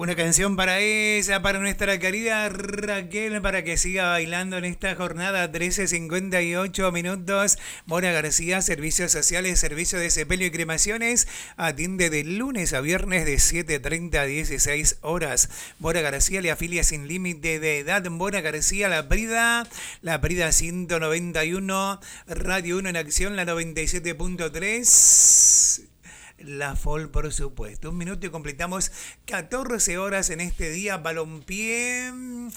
Una canción para ella, para nuestra querida Raquel, para que siga bailando en esta jornada. 13:58 minutos. Mora García, Servicios Sociales, Servicio de Sepelio y Cremaciones. Atiende de lunes a viernes de 7:30 a 16 horas. Mora García le afilia sin límite de edad. Mora García, La Prida 191, Radio 1 en acción, la 97.3. La FOL, por supuesto. Un minuto y completamos 14 horas en este día. Balompié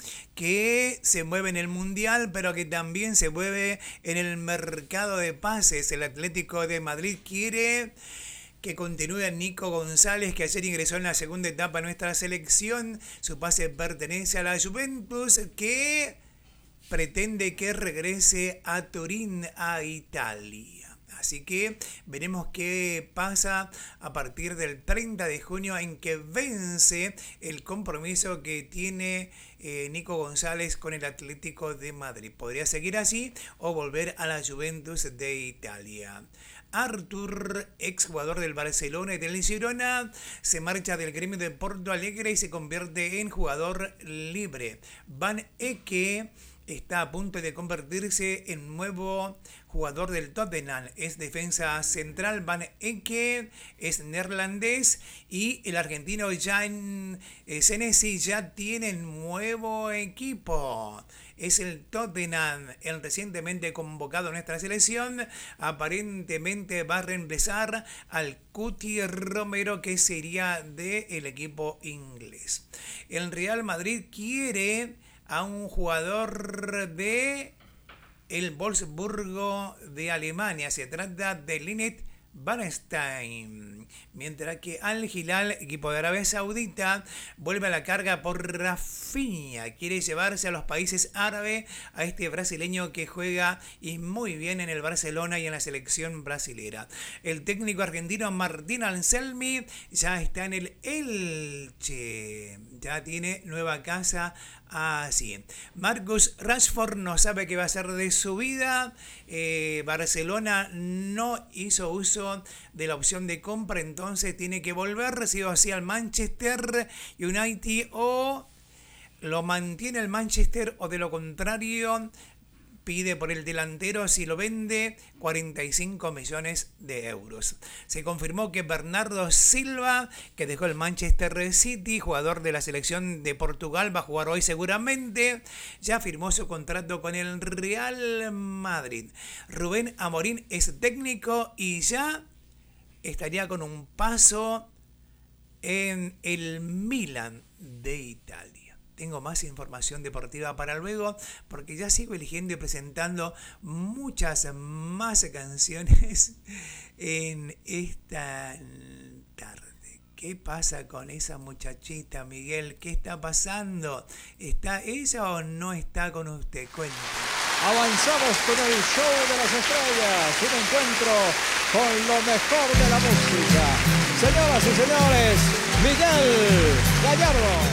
que se mueve en el Mundial, pero que también se mueve en el mercado de pases. El Atlético de Madrid quiere que continúe Nico González, que ayer ingresó en la segunda etapa de nuestra selección. Su pase pertenece a la Juventus, que pretende que regrese a Turín, a Italia. Así que veremos qué pasa a partir del 30 de junio en que vence el compromiso que tiene Nico González con el Atlético de Madrid. Podría seguir así o volver a la Juventus de Italia. Artur, exjugador del Barcelona y del Girona, se marcha del gremio de Porto Alegre y se convierte en jugador libre. Van Ecke está a punto de convertirse en nuevo jugador del Tottenham. Es defensa central. Van Ecke es neerlandés y el argentino Jan Senesi ya tiene nuevo equipo. Es el Tottenham, el recientemente convocado a nuestra selección. Aparentemente va a reemplazar al Cuti Romero, que sería del equipo inglés. El Real Madrid quiere a un jugador de el Wolfsburgo de Alemania. Se trata de Linnet Bernstein. Mientras que Al Hilal, equipo de Arabia Saudita, vuelve a la carga por Rafinha. Quiere llevarse a los países árabes a este brasileño que juega y muy bien en el Barcelona y en la selección brasilera. El técnico argentino Martín Anselmi ya está en el Elche. Ya tiene nueva casa. Así. Marcus Rashford no sabe qué va a hacer de su vida. Barcelona no hizo uso de la opción de compra, entonces tiene que volver. Sido así al Manchester United, o lo mantiene el Manchester, o de lo contrario pide por el delantero, si lo vende, 45 millones de euros. Se confirmó que Bernardo Silva, que dejó el Manchester City, jugador de la selección de Portugal, va a jugar hoy seguramente. Ya firmó su contrato con el Real Madrid. Rubén Amorín es técnico y ya estaría con un paso en el Milan de Italia. Tengo más información deportiva para luego, porque ya sigo eligiendo y presentando muchas más canciones en esta tarde. ¿Qué pasa con esa muchachita, Miguel? ¿Qué está pasando? ¿Está ella o no está con usted? Cuéntame. Avanzamos con el show de las estrellas, un encuentro con lo mejor de la música. Señoras y señores, Miguel Gallardo.